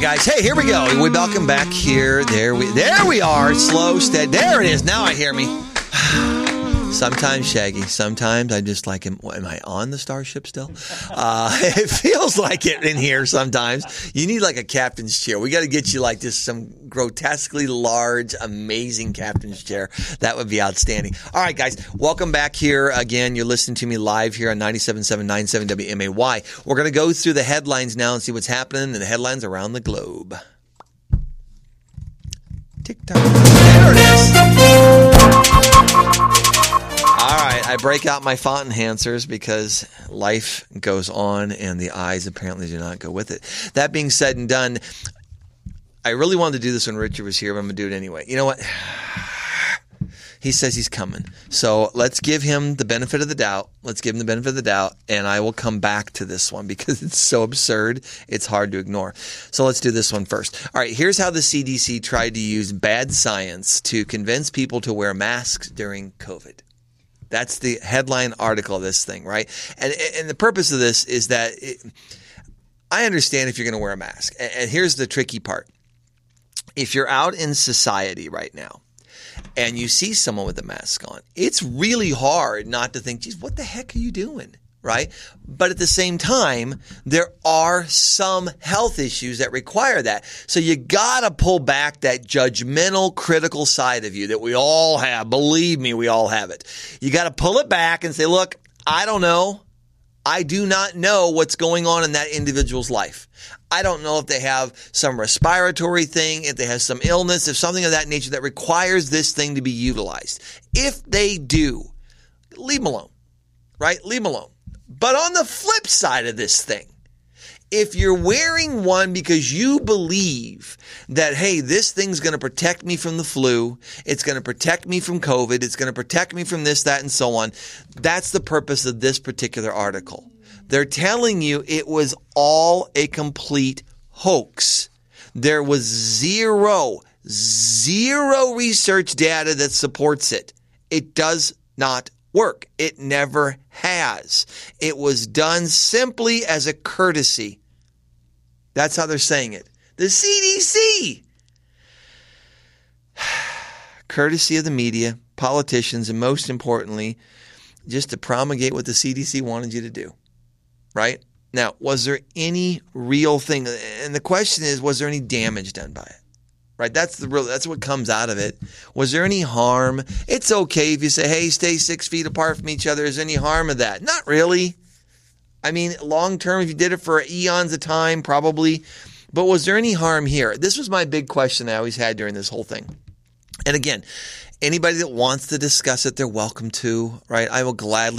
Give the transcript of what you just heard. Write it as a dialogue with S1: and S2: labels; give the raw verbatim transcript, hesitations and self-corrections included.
S1: guys. Hey, here we go. We welcome back here. There we there we are. Slow, steady. There it is. Now I hear me. Sometimes, Shaggy. Sometimes I just like, am, am I on the starship still? Uh, it feels like it in here sometimes. You need like a captain's chair. We got to get you like this, some grotesquely large, amazing captain's chair. That would be outstanding. All right, guys. Welcome back here again. You're listening to me live here on ninety-seven point seven ninety-seven W M A Y. We're going to go through the headlines now and see what's happening in the headlines around the globe. Tick-tock. There it is. All right, I break out my font enhancers because life goes on and the eyes apparently do not go with it. That being said and done, I really wanted to do this when Richard was here, but I'm going to do it anyway. You know what? He says he's coming. So let's give him the benefit of the doubt. Let's give him the benefit of the doubt, and I will come back to this one because it's so absurd, it's hard to ignore. So let's do this one first. All right, here's how the C D C tried to use bad science to convince people to wear masks during COVID. That's the headline article of this thing, right? And and the purpose of this is that it, I understand if you're going to wear a mask. And, and here's the tricky part. If you're out in society right now and you see someone with a mask on, it's really hard not to think, geez, what the heck are you doing? Right? But at the same time, there are some health issues that require that. So you gotta pull back that judgmental, critical side of you that we all have. Believe me, we all have it. You gotta pull it back and say, look, I don't know. I do not know what's going on in that individual's life. I don't know if they have some respiratory thing, if they have some illness, if something of that nature that requires this thing to be utilized. If they do, leave them alone, right? Leave them alone. But on the flip side of this thing, if you're wearing one because you believe that, hey, this thing's going to protect me from the flu, it's going to protect me from COVID, it's going to protect me from this, that, and so on, that's the purpose of this particular article. They're telling you it was all a complete hoax. There was zero, zero research data that supports it. It does not work. It never has. It was done simply as a courtesy. That's how they're saying it. The C D C. Courtesy of the media, politicians, and most importantly, just to promulgate what the C D C wanted you to do. Right? Now, was there any real thing? And the question is, was there any damage done by it? Right? That's the real, that's what comes out of it. Was there any harm? It's okay if you say, hey, stay six feet apart from each other. Is there any harm of that? Not really. I mean, long term, if you did it for eons of time, probably. But was there any harm here? This was my big question I always had during this whole thing. And again, anybody that wants to discuss it, they're welcome to, right? I will gladly